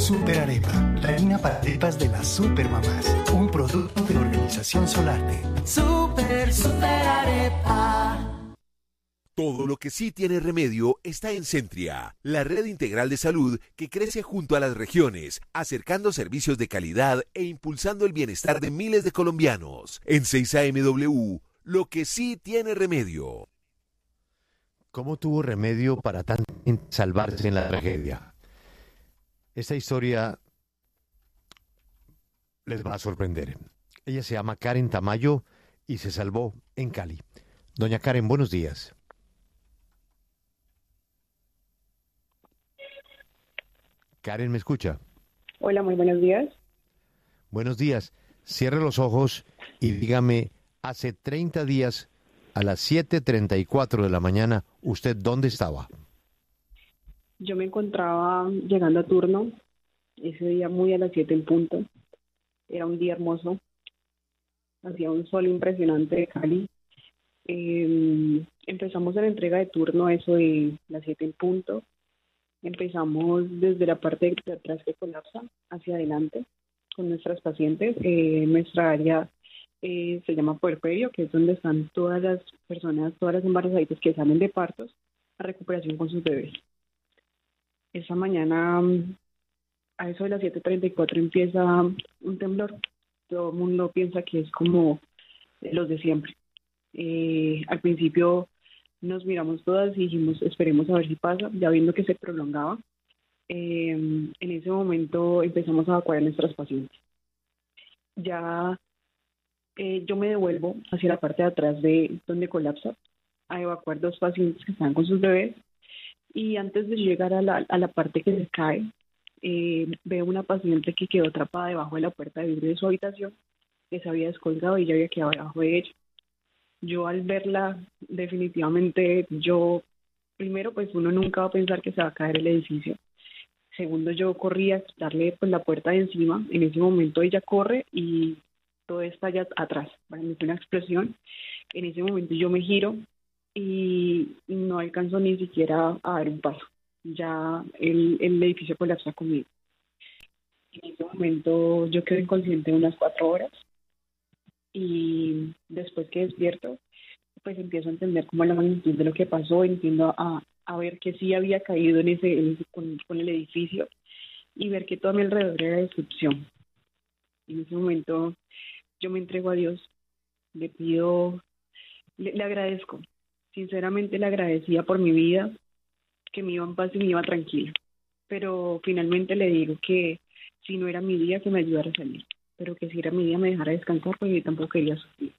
Super Arepa, la harina para arepas de las supermamás. Un producto de la Organización Solarte. Super Arepa. Todo lo que sí tiene remedio está en Centria, la red integral de salud que crece junto a las regiones, acercando servicios de calidad e impulsando el bienestar de miles de colombianos. En 6AMW, lo que sí tiene remedio. ¿Cómo tuvo remedio para tan salvarse en la tragedia? Esta historia les va a sorprender. Ella se llama Karen Tamayo y se salvó en Cali. Doña Karen, buenos días. Karen, ¿me escucha? Hola, muy buenos días. Buenos días. Cierre los ojos y dígame, hace 30 días, a las 7:34 de la mañana, ¿usted dónde estaba? Yo me encontraba llegando a turno, ese día muy a las 7 en punto. Era un día hermoso, hacía un sol impresionante de Cali. Empezamos la entrega de turno a eso de las 7 en punto. Empezamos desde la parte de atrás que colapsa hacia adelante con nuestras pacientes. Nuestra área se llama puerperio, que es donde están todas las personas, todas las embarazaditas que salen de partos a recuperación con sus bebés. Esa mañana, a eso de las 7:34, empieza un temblor. Todo el mundo piensa que es como los de siempre. Al principio nos miramos todas y dijimos, esperemos a ver si pasa, ya viendo que se prolongaba. En ese momento empezamos a evacuar a nuestras pacientes. Ya yo me devuelvo hacia la parte de atrás de donde colapsa a evacuar 2 pacientes que están con sus bebés. Y antes de llegar a la parte que se cae, veo una paciente que quedó atrapada debajo de la puerta de vidrio de su habitación, que se había descolgado y ya había quedado debajo de ella. Yo al verla, definitivamente, primero, pues uno nunca va a pensar que se va a caer el edificio. Segundo, yo corrí a quitarle pues la puerta de encima. En ese momento ella corre y todo está allá atrás. Para mí fue una explosión. En ese momento yo me giro y no alcanzo ni siquiera a dar un paso. Ya el edificio colapsa conmigo. En ese momento yo quedo inconsciente unas 4 horas. Y después que despierto, pues empiezo a entender como la magnitud de lo que pasó, entiendo a ver que sí había caído con el edificio y ver que todo a mi alrededor era destrucción. En ese momento yo me entrego a Dios, le pido, le agradezco, sinceramente le agradecía por mi vida, que me iba en paz y me iba tranquila, pero finalmente le digo que si no era mi día que me ayudara a salir, pero que si era mi día me dejara descansar porque yo tampoco quería sufrir.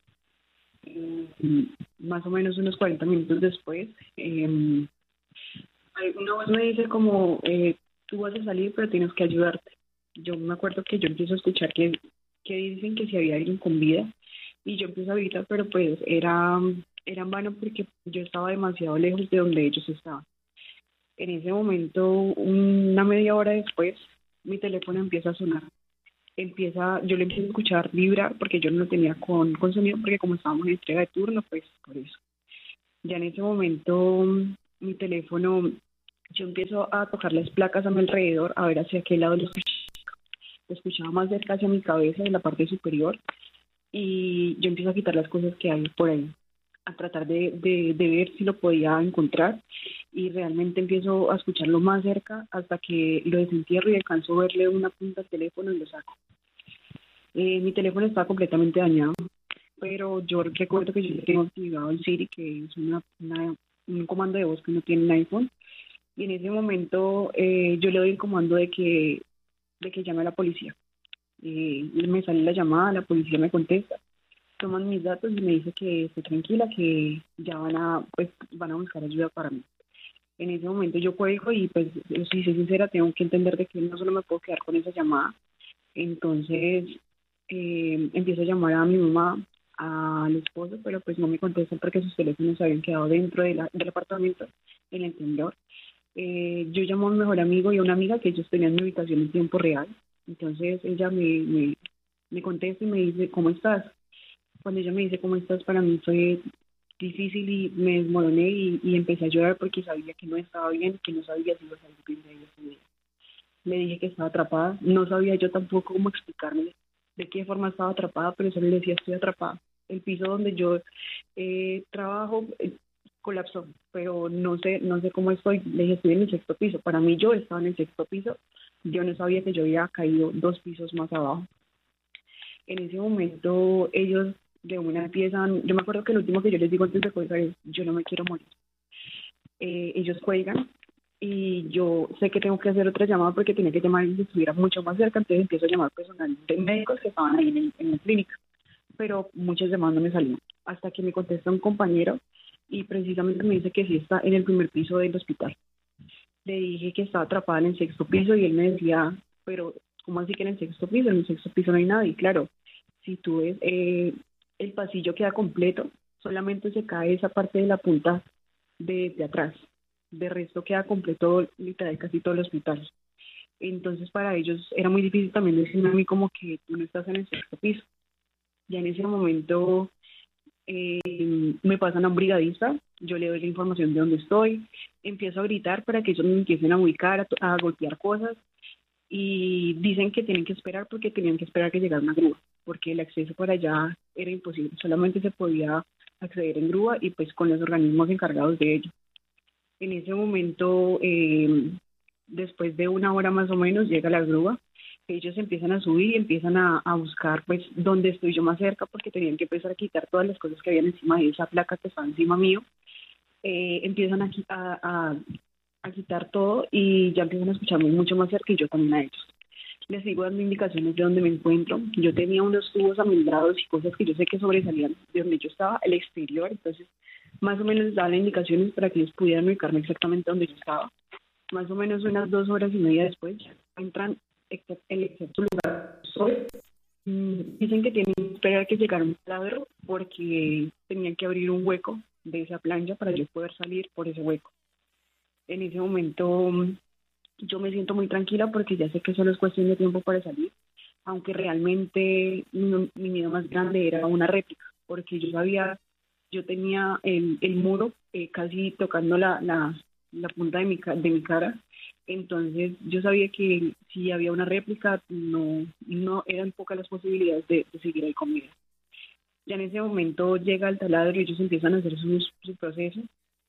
Más o menos unos 40 minutos después, una voz me dice como, tú vas a salir pero tienes que ayudarte. Yo me acuerdo que yo empiezo a escuchar que dicen que si había alguien con vida y yo empiezo a gritar, pero pues era en vano porque yo estaba demasiado lejos de donde ellos estaban. En ese momento, una media hora después, mi teléfono empieza a sonar. Yo le empiezo a escuchar vibrar porque yo no lo tenía con sonido porque como estábamos en entrega de turno, pues por eso. Ya en ese momento mi teléfono, yo empiezo a tocar las placas a mi alrededor a ver hacia qué lado lo escuchaba más cerca hacia mi cabeza, en la parte superior, y yo empiezo a quitar las cosas que hay por ahí, a tratar de ver si lo podía encontrar, y realmente empiezo a escucharlo más cerca hasta que lo desentierro y alcanzo a verle una punta al teléfono y lo saco. Mi teléfono está completamente dañado, pero yo recuerdo que yo tengo activado el Siri, que es un comando de voz que no tiene un iPhone, y en ese momento yo le doy el comando de que llame a la policía. Me sale la llamada, la policía me contesta, toman mis datos y me dice que estoy tranquila, que ya van a buscar ayuda para mí. En ese momento yo cuelgo y pues, si soy sincera, tengo que entender de que no solo me puedo quedar con esa llamada. Entonces empiezo a llamar a mi mamá, al esposo, pero pues no me contestan porque sus teléfonos se habían quedado dentro del apartamento en el temblor. Yo llamo a mi mejor amigo y a una amiga que ellos tenían mi habitación en tiempo real. Entonces ella me contesta y me dice, ¿cómo estás? Cuando ella me dice, ¿cómo estás? Para mí fue difícil y me desmoroné y empecé a llorar porque sabía que no estaba bien, que no sabía si iba a salir bien de ahí ese día. Le dije que estaba atrapada. No sabía yo tampoco cómo explicarme de qué forma estaba atrapada, pero solo le decía estoy atrapada. El piso donde yo trabajo colapsó, pero no sé cómo estoy. Le dije estoy en el sexto piso. Para mí yo estaba en el sexto piso. Yo no sabía que yo había caído 2 pisos más abajo. En ese momento ellos de una empiezan, yo me acuerdo que lo último que yo les digo antes de colgar es yo no me quiero morir. Ellos cuelgan y yo sé que tengo que hacer otra llamada porque tenía que llamar y si estuviera mucho más cerca, entonces empiezo a llamar personal de médicos que estaban ahí en la clínica, pero muchas llamadas no me salían, hasta que me contesta un compañero y precisamente me dice que sí está en el primer piso del hospital. Le dije que estaba atrapada en el sexto piso y él me decía, pero ¿cómo así que en el sexto piso? En el sexto piso no hay nadie. Y claro, si tú ves, el pasillo queda completo, solamente se cae esa parte de la punta de atrás. De resto queda completo, literal, casi todo el hospital. Entonces para ellos era muy difícil también decirme a mí como que tú no estás en el sexto piso. Ya en ese momento me pasan a un brigadista, yo le doy la información de dónde estoy, empiezo a gritar para que ellos me empiecen a ubicar, a golpear cosas y dicen que tienen que esperar porque tenían que esperar que llegara una grúa, porque el acceso para allá era imposible, solamente se podía acceder en grúa y pues con los organismos encargados de ello. En ese momento, después de 1 hora más o menos, llega la grúa. Ellos empiezan a subir y empiezan a buscar pues dónde estoy yo más cerca porque tenían que empezar a quitar todas las cosas que habían encima de esa placa que estaba encima mío. Empiezan a quitar todo y ya empiezan a escucharme mucho más cerca y yo también a ellos. Les sigo dando indicaciones de dónde me encuentro. Yo tenía unos tubos amildrados y cosas que yo sé que sobresalían de donde yo estaba, el exterior, entonces más o menos les daba las indicaciones para que ellos pudieran ubicarme exactamente donde yo estaba. Más o menos unas 2 horas y media después entran en el exacto lugar soy. Dicen que tienen que esperar que llegara un taladro porque tenían que abrir un hueco de esa plancha para yo poder salir por ese hueco. En ese momento yo me siento muy tranquila porque ya sé que solo es cuestión de tiempo para salir, aunque realmente mi miedo más grande era una réplica, porque yo tenía el muro casi tocando la punta de mi cara, entonces yo sabía que si había una réplica no eran pocas las posibilidades de seguir ahí conmigo. Ya en ese momento llega el taladro y ellos empiezan a hacer su proceso.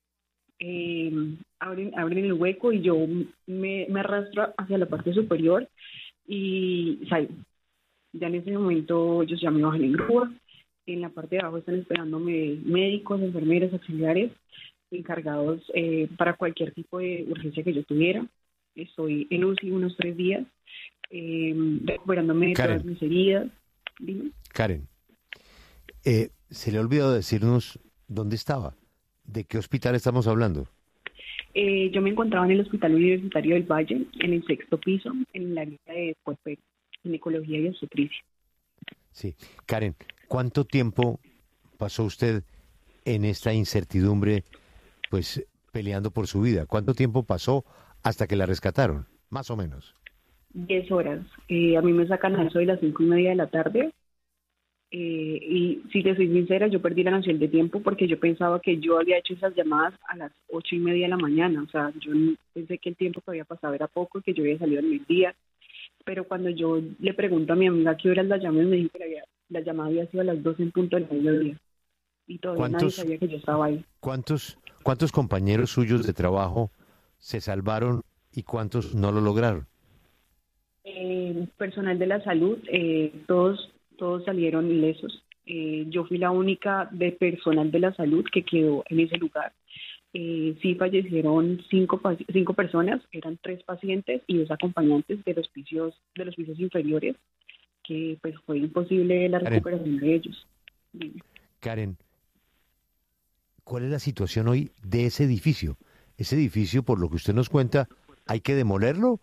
Abren el hueco y yo me arrastro hacia la parte superior y salgo. Ya en ese momento ellos ya me bajan en grúa. En la parte de abajo están esperándome médicos, enfermeras, auxiliares encargados para cualquier tipo de urgencia que yo tuviera. Estoy en UCI unos 3 días, recuperándome de todas mis heridas. Dime. Karen, se le ha olvidado decirnos dónde estaba. ¿De qué hospital estamos hablando? Yo me encontraba en el Hospital Universitario del Valle, en el 6º piso, en la área de ginecología y obstetricia. Sí. Karen, ¿cuánto tiempo pasó usted en esta incertidumbre, pues peleando por su vida? ¿Cuánto tiempo pasó hasta que la rescataron? Más o menos. 10 horas. A mí me sacan a eso de las 5:30 de la tarde. Y si te soy sincera, yo perdí la noción de tiempo porque yo pensaba que yo había hecho esas llamadas a las 8:30 de la mañana. O sea, yo pensé que el tiempo que había pasado era poco, que yo había salido en el día. Pero cuando yo le pregunto a mi amiga a qué horas la llamé, me dijo que la llamada había sido a las 12 en punto del mediodía. Y todavía nadie sabía que yo estaba ahí. ¿Cuántos compañeros suyos de trabajo se salvaron y cuántos no lo lograron? Personal de la salud, todos salieron ilesos. Yo fui la única de personal de la salud que quedó en ese lugar. Sí fallecieron 5 personas, eran 3 pacientes y 2 acompañantes de los pisos inferiores, que pues fue imposible la recuperación de ellos. Karen, ¿cuál es la situación hoy de ese edificio? Ese edificio, por lo que usted nos cuenta, ¿hay que demolerlo?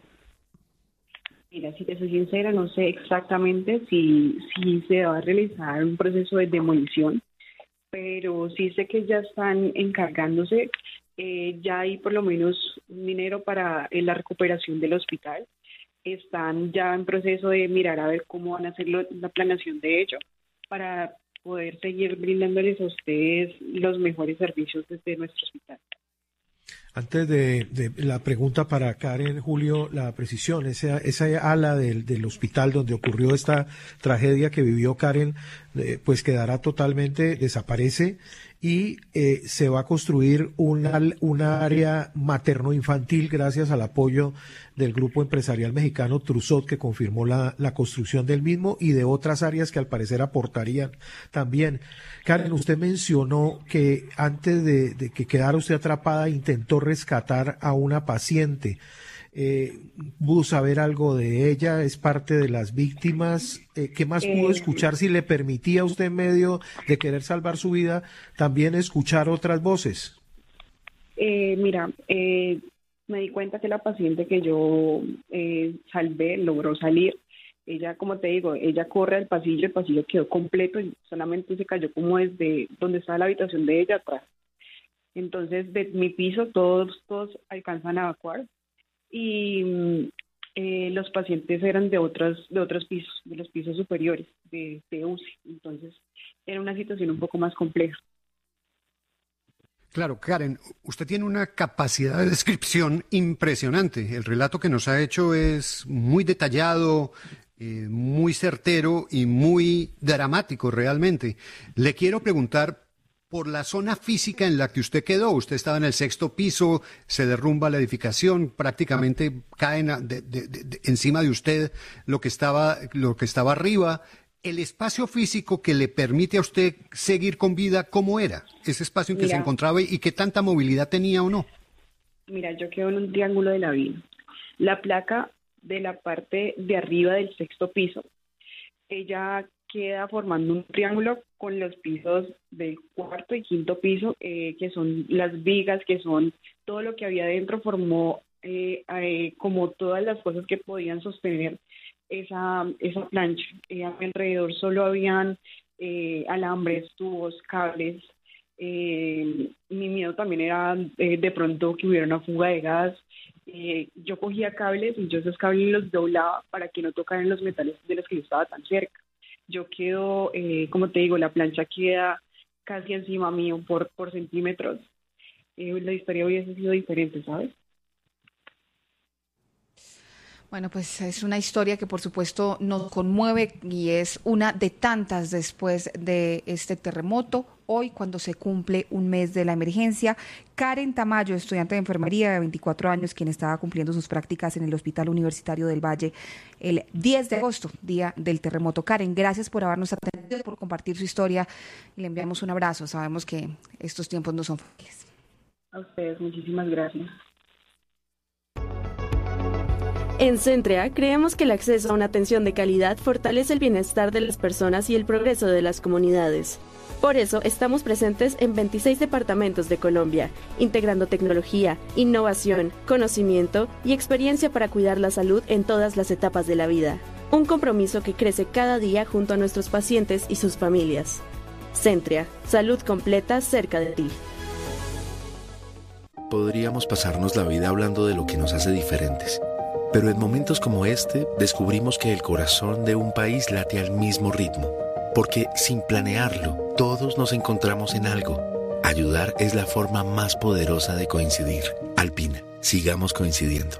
Mira, si te soy sincera, no sé exactamente si se va a realizar un proceso de demolición, pero sí sé que ya están encargándose, ya hay por lo menos un dinero para la recuperación del hospital, están ya en proceso de mirar a ver cómo van a hacer la planeación de ello, para poder seguir brindándoles a ustedes los mejores servicios desde nuestro hospital. Antes de la pregunta para Karen, Julio, la precisión, esa ala del hospital donde ocurrió esta tragedia que vivió Karen, pues quedará totalmente, desaparece, y se va a construir una área materno-infantil gracias al apoyo del grupo empresarial mexicano Trusot, que confirmó la construcción del mismo, y de otras áreas que al parecer aportarían también. Karen, usted mencionó que antes de que quedara usted atrapada intentó rescatar a una paciente. ¿Pudo saber algo de ella? ¿Es parte de las víctimas? ¿Qué más pudo escuchar, si le permitía a usted, en medio de querer salvar su vida, también escuchar otras voces? Mira, me di cuenta que la paciente que yo salvé logró salir. Ella, como te digo, ella corre al pasillo, el pasillo quedó completo y solamente se cayó como desde donde estaba la habitación de ella atrás. Entonces, de mi piso todos alcanzan a evacuar, y los pacientes eran de otros pisos, de los pisos superiores de UCI. Entonces, era una situación un poco más compleja. Claro, Karen, usted tiene una capacidad de descripción impresionante. El relato que nos ha hecho es muy detallado, muy certero y muy dramático realmente. Le quiero preguntar por la zona física en la que usted quedó. Usted estaba en el 6º piso, se derrumba la edificación, prácticamente caen encima de usted lo que estaba arriba. El espacio físico que le permite a usted seguir con vida, ¿cómo era? Ese espacio en que se encontraba, y qué tanta movilidad tenía o no. Mira, yo quedo en un triángulo de la vida. La placa de la parte de arriba del 6º piso, ella queda formando un triángulo con los pisos del 4º y 5º piso, que son las vigas, que son todo lo que había dentro, formó como todas las cosas que podían sostener esa plancha. A mi alrededor solo habían alambres, tubos, cables. Mi miedo también era de pronto que hubiera una fuga de gas. Yo cogía cables y yo esos cables los doblaba para que no tocaran los metales de los que yo estaba tan cerca. Yo quedo, como te digo, la plancha queda casi encima mío por centímetros. La historia hubiese sido diferente, ¿sabes? Bueno, pues es una historia que por supuesto nos conmueve, y es una de tantas después de este terremoto. Hoy, cuando se cumple un mes de la emergencia, Karen Tamayo, estudiante de enfermería de 24 años, quien estaba cumpliendo sus prácticas en el Hospital Universitario del Valle el 10 de agosto, día del terremoto. Karen, gracias por habernos atendido, por compartir su historia, y le enviamos un abrazo. Sabemos que estos tiempos no son fáciles. A ustedes, muchísimas gracias. En Centrea creemos que el acceso a una atención de calidad fortalece el bienestar de las personas y el progreso de las comunidades. Por eso estamos presentes en 26 departamentos de Colombia, integrando tecnología, innovación, conocimiento y experiencia para cuidar la salud en todas las etapas de la vida. Un compromiso que crece cada día junto a nuestros pacientes y sus familias. Centrea, salud completa cerca de ti. Podríamos pasarnos la vida hablando de lo que nos hace diferentes. Pero en momentos como este, descubrimos que el corazón de un país late al mismo ritmo. Porque sin planearlo, todos nos encontramos en algo. Ayudar es la forma más poderosa de coincidir. Alpina, sigamos coincidiendo.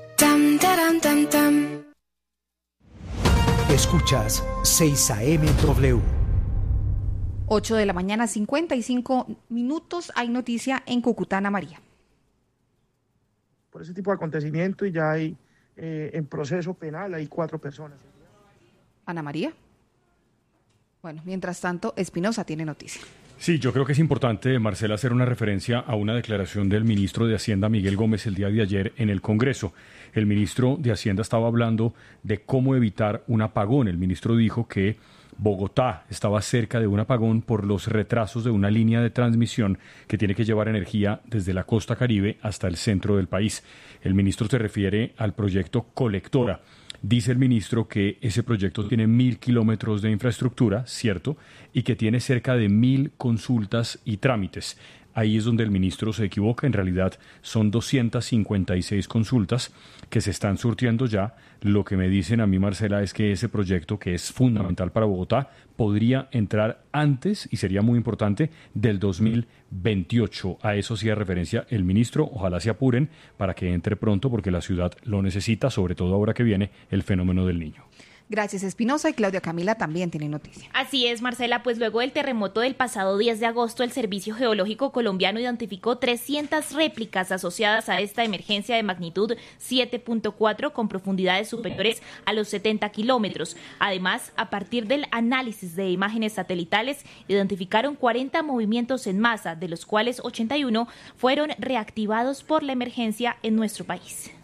Escuchas 6 AM W. 8 de la mañana, 55 minutos. Hay noticia en Cúcuta, Ana María. Por ese tipo de acontecimiento, y ya hay en proceso penal, hay 4 personas. Ana María. Bueno, mientras tanto, Espinosa tiene noticia. Sí, yo creo que es importante, Marcela, hacer una referencia a una declaración del ministro de Hacienda, Miguel Gómez, el día de ayer en el Congreso. El ministro de Hacienda estaba hablando de cómo evitar un apagón. El ministro dijo que Bogotá estaba cerca de un apagón por los retrasos de una línea de transmisión que tiene que llevar energía desde la costa Caribe hasta el centro del país. El ministro se refiere al proyecto Colectora. Dice el ministro que ese proyecto tiene 1.000 kilómetros de infraestructura, cierto, y que tiene cerca de 1.000 consultas y trámites. Ahí es donde el ministro se equivoca. En realidad son 256 consultas que se están surtiendo ya. Lo que me dicen a mí, Marcela, es que ese proyecto, que es fundamental para Bogotá, podría entrar antes, y sería muy importante, del 2028. A eso sí hace referencia el ministro. Ojalá se apuren para que entre pronto, porque la ciudad lo necesita, sobre todo ahora que viene el fenómeno del Niño. Gracias, Espinosa. Y Claudia Camila también tiene noticia. Así es, Marcela, pues luego del terremoto del pasado 10 de agosto, el Servicio Geológico Colombiano identificó 300 réplicas asociadas a esta emergencia de magnitud 7.4 con profundidades superiores a los 70 kilómetros. Además, a partir del análisis de imágenes satelitales, identificaron 40 movimientos en masa, de los cuales 81 fueron reactivados por la emergencia en nuestro país.